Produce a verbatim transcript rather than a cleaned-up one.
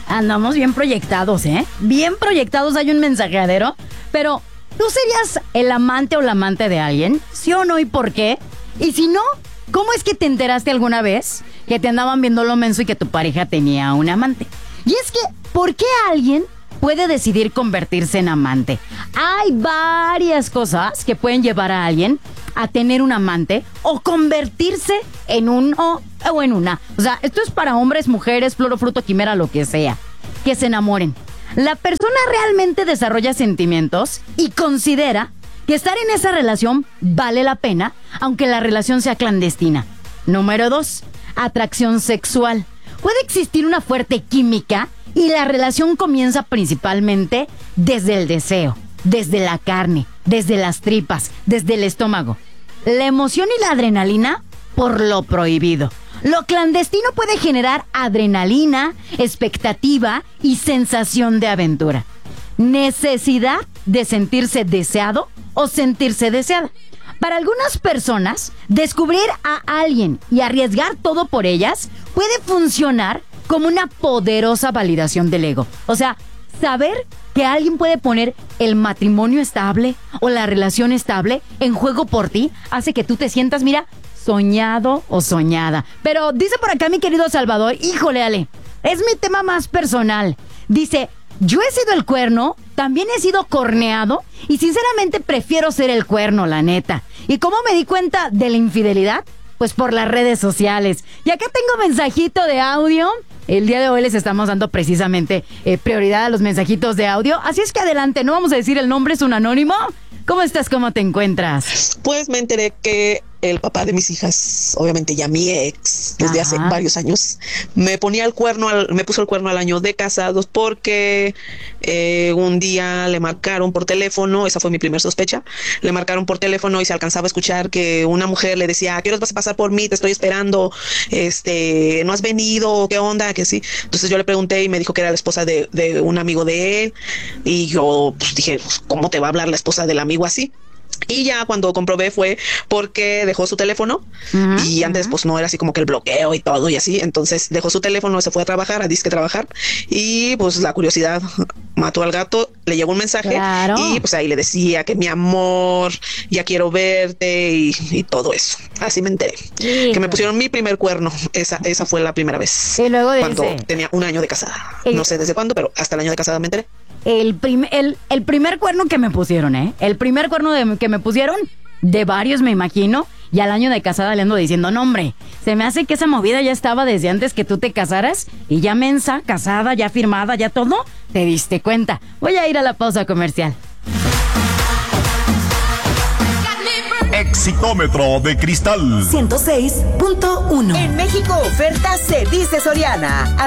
Andamos bien proyectados, ¿eh? Bien proyectados, hay un mensajadero. Pero, ¿tú serías el amante o la amante de alguien? ¿Sí o no y por qué? Y si no, ¿cómo es que te enteraste alguna vez que te andaban viendo lo menso y que tu pareja tenía un amante? Y es que, ¿por qué alguien puede decidir convertirse en amante? Hay varias cosas que pueden llevar a alguien a tener un amante o convertirse en uno o en una. O sea, esto es para hombres, mujeres, flor o fruto, quimera, lo que sea. Que se enamoren. La persona realmente desarrolla sentimientos y considera que estar en esa relación vale la pena, aunque la relación sea clandestina. Número dos, atracción sexual. Puede existir una fuerte química y la relación comienza principalmente desde el deseo, desde la carne, desde las tripas, desde el estómago. La emoción y la adrenalina por lo prohibido. Lo clandestino puede generar adrenalina, expectativa y sensación de aventura. Necesidad de sentirse deseado o sentirse deseada. Para algunas personas, descubrir a alguien y arriesgar todo por ellas puede funcionar como una poderosa validación del ego. O sea, saber que alguien puede poner el matrimonio estable o la relación estable en juego por ti hace que tú te sientas, mira, soñado o soñada. Pero dice por acá mi querido Salvador, híjole Ale, es mi tema más personal. Dice, yo he sido el cuerno, también he sido corneado y sinceramente prefiero ser el cuerno, la neta. ¿Y cómo me di cuenta de la infidelidad? Pues por las redes sociales. Y acá tengo mensajito de audio. El día de hoy les estamos dando precisamente eh, prioridad a los mensajitos de audio. Así es que adelante, no vamos a decir el nombre, es un anónimo. ¿Cómo estás? ¿Cómo te encuentras? Pues me enteré que el papá de mis hijas, obviamente ya mi ex, desde Ajá. hace varios años, me ponía el cuerno, al, me puso el cuerno al año de casados porque eh, un día le marcaron por teléfono, esa fue mi primer sospecha, le marcaron por teléfono y se alcanzaba a escuchar que una mujer le decía, ¿a qué horas vas a pasar por mí? Te estoy esperando, este, ¿no has venido? ¿Qué onda? Que sí. Entonces yo le pregunté y me dijo que era la esposa de, de un amigo de él y yo pues, dije, ¿cómo te va a hablar la esposa del amigo así? Y ya cuando comprobé fue porque dejó su teléfono uh-huh, y antes uh-huh. pues no era así como que el bloqueo y todo y así, entonces dejó su teléfono, se fue a trabajar, a disque trabajar y pues la curiosidad mató al gato, le llegó un mensaje claro. y pues ahí le decía que mi amor, ya quiero verte y, y todo eso, así me enteré, sí, que me pusieron mi primer cuerno, esa esa fue la primera vez y luego cuando dice, tenía un año de casada, y... no sé desde cuándo, pero hasta el año de casada me enteré. El, prim, el, el primer cuerno que me pusieron, ¿eh? El primer cuerno de, que me pusieron, de varios me imagino, y al año de casada le ando diciendo, no hombre, se me hace que esa movida ya estaba desde antes que tú te casaras, y ya mensa, casada, ya firmada, ya todo, te diste cuenta. Voy a ir a la pausa comercial. Exitómetro de cristal ciento seis punto uno. En México, oferta se dice Soriana.